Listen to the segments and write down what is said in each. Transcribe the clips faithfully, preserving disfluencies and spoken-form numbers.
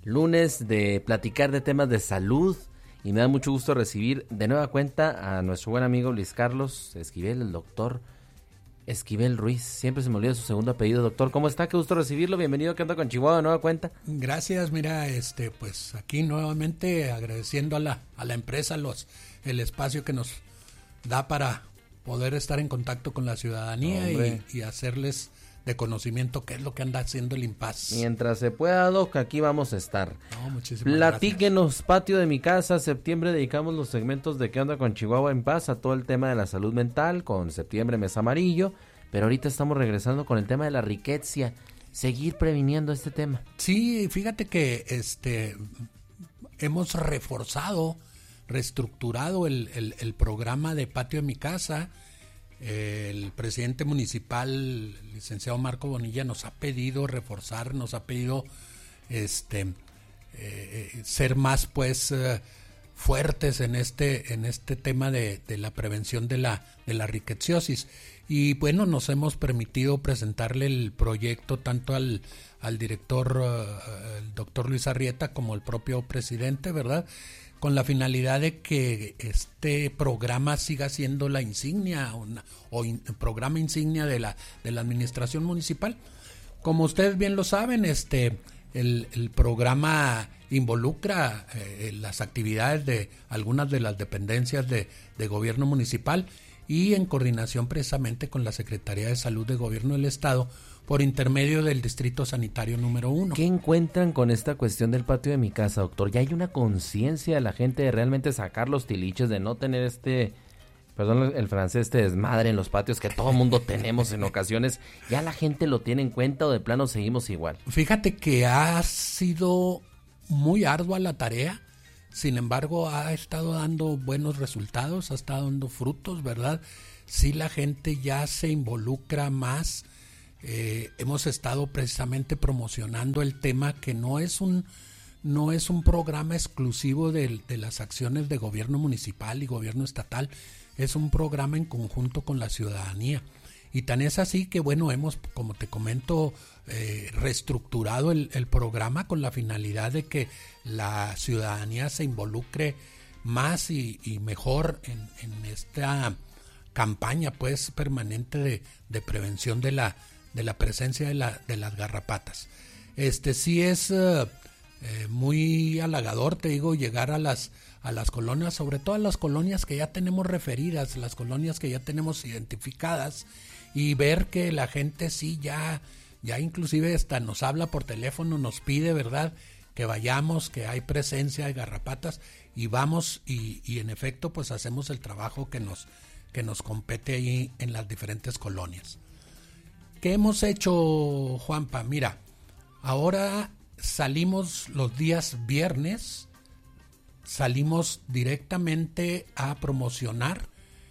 lunes de platicar de temas de salud y me da mucho gusto recibir de nueva cuenta a nuestro buen amigo Luis Carlos Esquivel, el doctor Esquivel Ruiz. Siempre se me olvida su segundo apellido, doctor. ¿Cómo está? Qué gusto recibirlo. Bienvenido a ¿Qué onda con Chihuahua? De nueva cuenta. Gracias, mira, este, pues aquí nuevamente agradeciendo a la, a la empresa los, el espacio que nos da para poder estar en contacto con la ciudadanía y, y hacerles de conocimiento qué es lo que anda haciendo el Impas. Mientras se pueda, Doc, aquí vamos a estar. No, muchísimas Platíquenos, gracias. patio de mi casa, septiembre dedicamos los segmentos de ¿Qué onda con Chihuahua en paz? A todo el tema de la salud mental, con septiembre mes amarillo, pero ahorita estamos regresando con el tema de la riqueza, seguir previniendo este tema. Sí, fíjate que este hemos reforzado, reestructurado el, el, el programa de patio de mi casa. El presidente municipal, el licenciado Marco Bonilla, nos ha pedido reforzar, nos ha pedido este eh, ser más pues eh, fuertes en este en este tema de, de la prevención de la de la riqueciosis. Y bueno, nos hemos permitido presentarle el proyecto tanto al al director uh, el doctor Luis Arrieta como al propio presidente, ¿verdad?, con la finalidad de que este programa siga siendo la insignia una, o in, programa insignia de la de la administración municipal. Como ustedes bien lo saben, este el, el programa involucra eh, las actividades de algunas de las dependencias de, de gobierno municipal y en coordinación precisamente con la Secretaría de Salud de Gobierno del Estado por intermedio del Distrito Sanitario número uno. ¿Qué encuentran con esta cuestión del patio de mi casa, doctor? ¿Ya hay una conciencia de la gente de realmente sacar los tiliches, de no tener este, perdón el francés, este desmadre en los patios que todo mundo tenemos en ocasiones? ¿Ya la gente lo tiene en cuenta o de plano seguimos igual? Fíjate que ha sido muy ardua la tarea, sin embargo ha estado dando buenos resultados, ha estado dando frutos, ¿verdad? Sí, la gente ya se involucra más. Eh, hemos estado precisamente promocionando el tema, que no es un no es un programa exclusivo de, de las acciones de gobierno municipal y gobierno estatal, es un programa en conjunto con la ciudadanía. Y tan es así que, bueno, hemos, como te comento, eh, reestructurado el, el programa con la finalidad de que la ciudadanía se involucre más y, y mejor en, en esta campaña pues permanente de, de prevención de la de la presencia de, la, de las garrapatas. Este sí es uh, eh, muy halagador, te digo, llegar a las a las colonias, sobre todo a las colonias que ya tenemos referidas, las colonias que ya tenemos identificadas, y ver que la gente sí ya, ya inclusive hasta nos habla por teléfono, nos pide, ¿verdad?, que vayamos, que hay presencia de garrapatas, y vamos, y, y en efecto pues hacemos el trabajo que nos, que nos compete ahí en las diferentes colonias. ¿Qué hemos hecho, Juanpa? Mira, ahora salimos los días viernes, salimos directamente a promocionar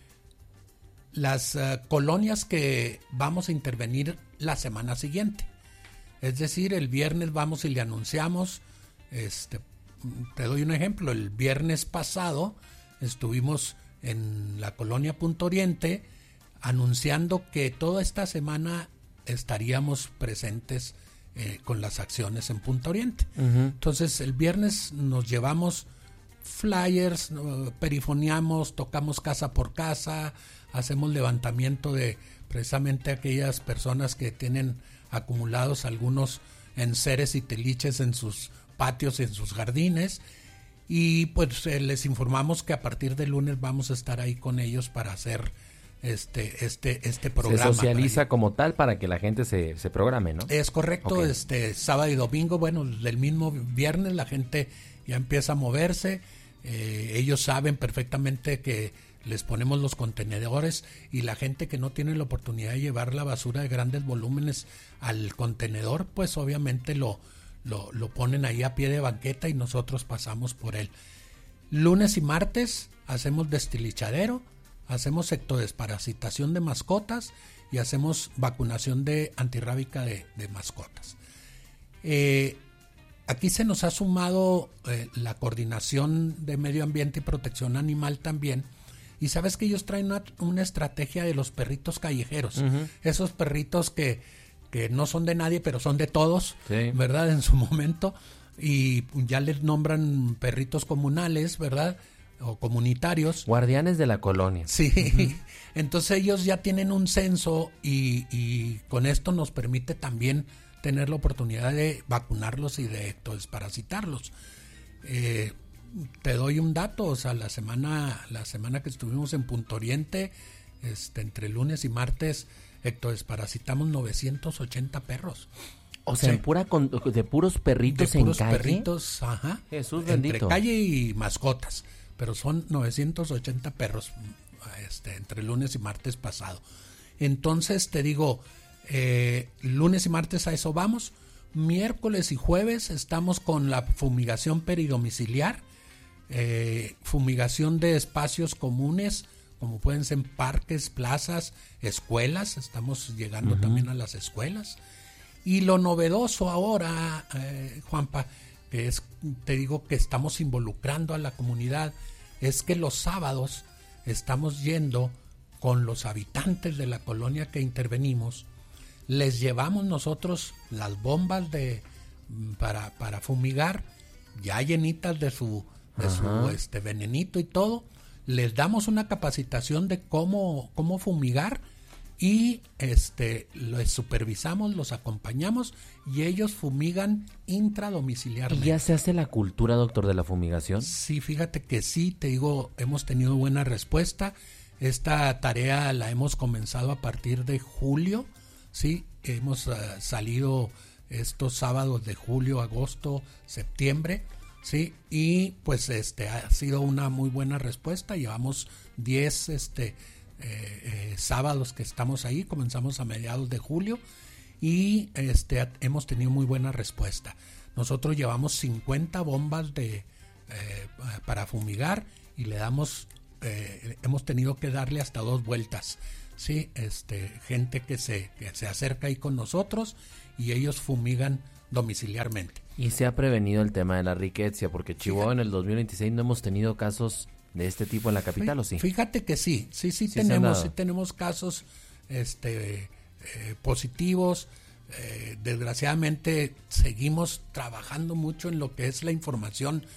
las uh, colonias que vamos a intervenir la semana siguiente. Es decir, el viernes vamos y le anunciamos, este, te doy un ejemplo, el viernes pasado estuvimos en la colonia Punto Oriente anunciando que toda esta semana estaríamos presentes eh, con las acciones en Punto Oriente. Uh-huh. Entonces el viernes nos llevamos flyers, uh, perifoniamos, tocamos casa por casa, hacemos levantamiento de precisamente aquellas personas que tienen acumulados algunos enseres y tiliches en sus patios y en sus jardines, y pues eh, les informamos que a partir de lunes vamos a estar ahí con ellos para hacer este este este programa. Se socializa como tal para que la gente se, se programe, ¿no? Es correcto. Okay. Este sábado y domingo, bueno, del mismo viernes la gente ya empieza a moverse, eh, ellos saben perfectamente que les ponemos los contenedores, y la gente que no tiene la oportunidad de llevar la basura de grandes volúmenes al contenedor, pues obviamente lo, lo, lo ponen ahí a pie de banqueta y nosotros pasamos por él. Lunes y martes hacemos destilichadero, hacemos ectodesparasitación de mascotas y hacemos vacunación de antirrábica de, de mascotas. Eh, aquí se nos ha sumado eh, la coordinación de medio ambiente y protección animal también, y sabes que ellos traen una, una estrategia de los perritos callejeros, uh-huh. esos perritos que, que no son de nadie pero son de todos, sí. ¿verdad? En su momento, y ya les nombran perritos comunales, ¿verdad? O comunitarios. Guardianes de la colonia. Sí, uh-huh. Entonces ellos ya tienen un censo y, y con esto nos permite también tener la oportunidad de vacunarlos y de desparasitarlos. Eh, te doy un dato, o sea, la semana, la semana que estuvimos en Punto Oriente, este, entre lunes y martes, ectodesparasitamos novecientos ochenta perros. O sea, sí. en pura con, de puros perritos de puros en calle. Perritos, ajá. Jesús entre bendito. Calle y mascotas, pero son novecientos ochenta perros este, entre lunes y martes pasado. Entonces te digo, eh, lunes y martes a eso vamos. Miércoles y jueves estamos con la fumigación peridomiciliar, eh, fumigación de espacios comunes, como pueden ser parques, plazas, escuelas. Estamos llegando uh-huh. también a las escuelas. Y lo novedoso ahora, eh, Juanpa, que es, te digo que estamos involucrando a la comunidad, es que los sábados estamos yendo con los habitantes de la colonia que intervenimos, les llevamos nosotros las bombas de para, para fumigar, ya llenitas de su, de su este, venenito y todo, les damos una capacitación de cómo, cómo fumigar, y este les supervisamos, los acompañamos y ellos fumigan intradomiciliarmente. ¿Y ya se hace la cultura, doctor, de la fumigación? Sí, fíjate que sí, te digo, hemos tenido buena respuesta. Esta tarea la hemos comenzado a partir de julio, sí, hemos uh, salido estos sábados de julio, agosto, septiembre, sí, y pues este ha sido una muy buena respuesta. Llevamos diez este Eh, eh, sábados que estamos ahí, comenzamos a mediados de julio y este hemos tenido muy buena respuesta. Nosotros llevamos cincuenta bombas de eh, para fumigar y le damos eh, hemos tenido que darle hasta dos vueltas, sí, este gente que se que se acerca ahí con nosotros y ellos fumigan domiciliarmente. Y se ha prevenido el tema de la riqueza, porque Chihuahua en el dos mil veintiséis no hemos tenido casos de este tipo en la capital, ¿o sí? Fíjate que sí, sí, sí, sí tenemos, sí tenemos casos este, eh, positivos. Eh, desgraciadamente seguimos trabajando mucho en lo que es la información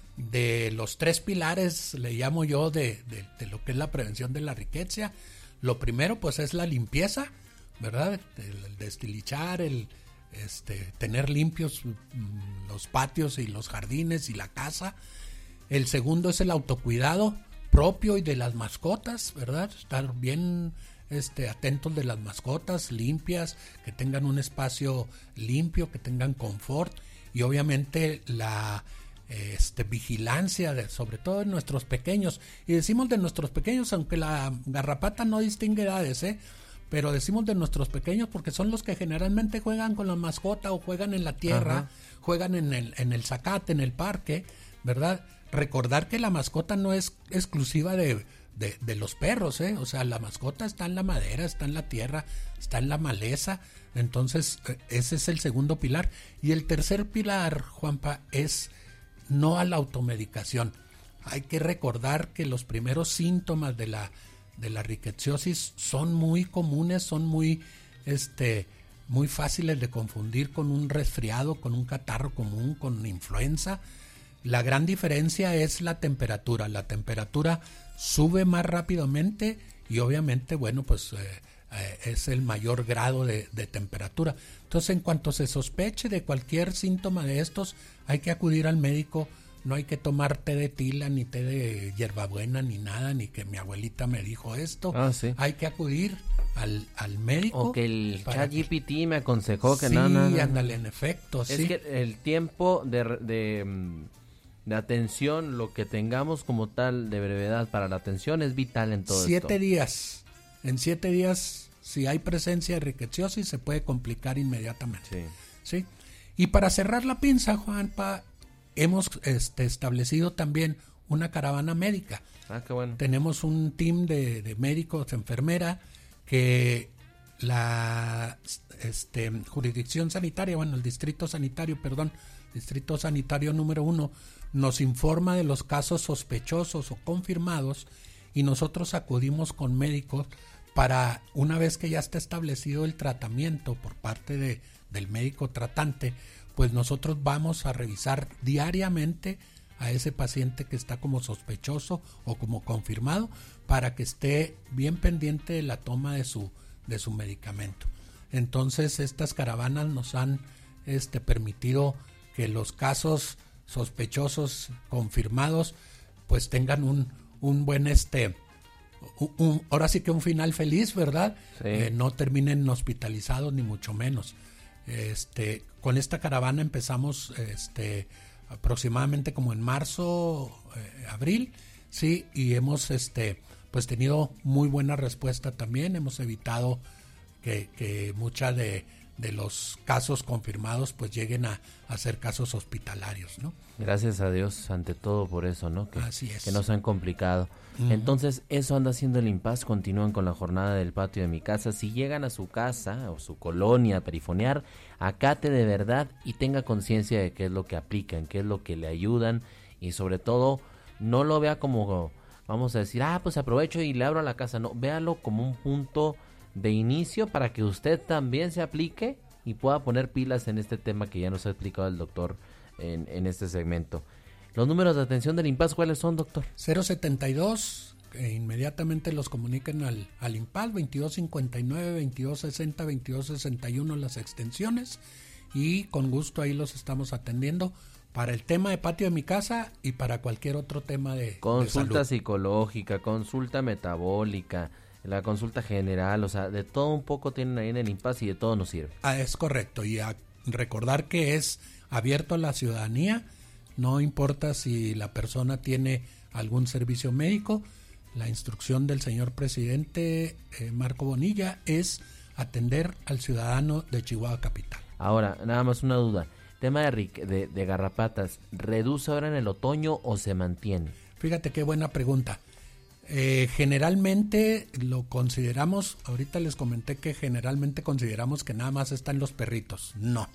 de los tres pilares, le llamo yo, de, de, de lo que es la prevención de la riqueza. Lo primero, pues, es la limpieza, ¿verdad? El, el destilichar, el este, tener limpios mm, los patios y los jardines y la casa. El segundo es el autocuidado propio y de las mascotas, ¿verdad? Estar bien este, atentos de las mascotas, limpias, que tengan un espacio limpio, que tengan confort, y obviamente la este, vigilancia, de, sobre todo de nuestros pequeños. Y decimos de nuestros pequeños, aunque la garrapata no distingue edades, ¿eh? Pero decimos de nuestros pequeños porque son los que generalmente juegan con la mascota o juegan en la tierra, ajá, juegan en el, en el zacate, en el parque, ¿verdad? Recordar que la mascota no es exclusiva de, de, de los perros, ¿eh? O sea, la mascota está en la madera, está en la tierra, está en la maleza. Entonces, ese es el segundo pilar. Y el tercer pilar, Juanpa, es no a la automedicación. Hay que recordar que los primeros síntomas de la, de la riqueciosis son muy comunes, son muy, este, muy fáciles de confundir con un resfriado, con un catarro común, con influenza. La gran diferencia es la temperatura. La temperatura sube más rápidamente y obviamente, bueno, pues eh, eh, es el mayor grado de, de temperatura. Entonces, en cuanto se sospeche de cualquier síntoma de estos, hay que acudir al médico. No hay que tomar té de tila, ni té de hierbabuena, ni nada, ni que mi abuelita me dijo esto. Ah, sí. Hay que acudir al, al médico. O que el ChatGPT que... me aconsejó que sí, no, no, no. Sí, ándale, en efecto, es sí. Es que el tiempo de... de de atención, lo que tengamos como tal de brevedad para la atención es vital en todo siete esto. Siete días. En siete días, si hay presencia de riqueciosis, se puede complicar inmediatamente. Sí. ¿Sí? Y para cerrar la pinza, Juanpa, hemos este, establecido también una caravana médica. Ah, qué bueno. Tenemos un team de, de médicos, enfermera, que la este, jurisdicción sanitaria, bueno, el distrito sanitario, perdón, distrito sanitario número uno, nos informa de los casos sospechosos o confirmados y nosotros acudimos con médicos para, una vez que ya está establecido el tratamiento por parte de, del médico tratante, pues nosotros vamos a revisar diariamente a ese paciente que está como sospechoso o como confirmado para que esté bien pendiente de la toma de su, de su medicamento. Entonces estas caravanas nos han este, permitido que los casos sospechosos confirmados pues tengan un, un buen este un, un, ahora sí que un final feliz, ¿verdad? Sí. Eh, no terminen hospitalizados ni mucho menos. Este, con esta caravana empezamos este aproximadamente como en marzo, eh, abril, sí, y hemos este pues tenido muy buena respuesta también. Hemos evitado que, que muchas de, de los casos confirmados pues lleguen a, a ser casos hospitalarios, ¿no? Gracias a Dios ante todo por eso, ¿no? Que, Así es. Que no se han complicado. Uh-huh. Entonces, eso anda haciendo el Impas. Continúan con la jornada del patio de mi casa. Si llegan a su casa o su colonia a perifonear, acate de verdad y tenga conciencia de qué es lo que aplican, qué es lo que le ayudan, y sobre todo, no lo vea como, vamos a decir, ah, pues aprovecho y le abro a la casa. No, véalo como un punto de inicio para que usted también se aplique y pueda poner pilas en este tema que ya nos ha explicado el doctor en, en este segmento. Los números de atención del Impas, ¿cuáles son, doctor? cero setenta y dos, que inmediatamente los comuniquen al, al Impas, veintidós cincuenta y nueve, veintidós sesenta, veintidós sesenta y uno las extensiones, y con gusto ahí los estamos atendiendo para el tema de patio de mi casa y para cualquier otro tema de consulta de psicológica, consulta metabólica, la consulta general, o sea, de todo un poco tienen ahí en el Impas y de todo nos sirve. Ah, es correcto, y a recordar que es abierto a la ciudadanía, no importa si la persona tiene algún servicio médico. La instrucción del señor presidente eh, Marco Bonilla es atender al ciudadano de Chihuahua Capital. Ahora, nada más una duda, tema de, de, de garrapatas, ¿reduce ahora en el otoño o se mantiene? Fíjate qué buena pregunta. Eh, generalmente lo consideramos, ahorita les comenté que generalmente consideramos que nada más están los perritos. No.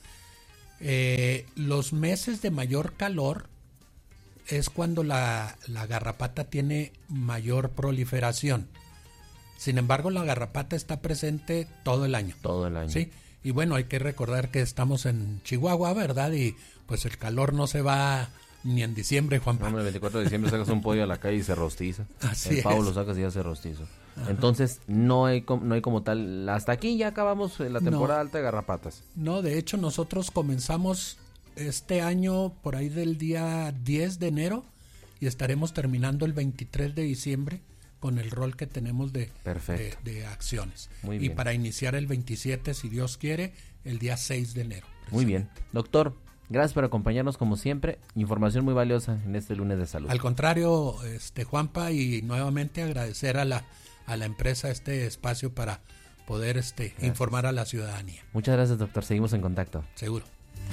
Eh, los meses de mayor calor es cuando la, la garrapata tiene mayor proliferación. Sin embargo, la garrapata está presente todo el año. Todo el año. Sí. Y bueno, hay que recordar que estamos en Chihuahua, ¿verdad? Y pues el calor no se va ni en diciembre, Juan Pablo. No, el veinticuatro de diciembre sacas un pollo a la calle y se rostiza. Así el pavo es. lo sacas y ya se rostizo. Ajá. Entonces, no hay, no hay como tal, hasta aquí ya acabamos la temporada no, alta de garrapatas. No, de hecho nosotros comenzamos este año por ahí del día diez de enero y estaremos terminando el veintitrés de diciembre con el rol que tenemos de, de, de acciones. Muy bien. Y para iniciar el veintisiete, si Dios quiere, el día seis de enero. Muy bien. Doctor, gracias por acompañarnos como siempre. Información muy valiosa en este lunes de salud. Al contrario, este Juanpa, y nuevamente agradecer a la a la empresa este espacio para poder este gracias. informar a la ciudadanía. Muchas gracias, doctor. Seguimos en contacto. Seguro.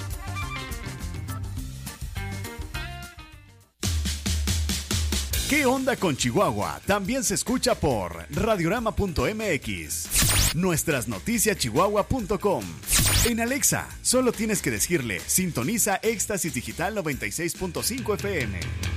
¿Qué onda con Chihuahua? También se escucha por radiorama punto m x, nuestras noticias chihuahua punto com. En Alexa, solo tienes que decirle, sintoniza Éxtasis Digital noventa y seis punto cinco F M.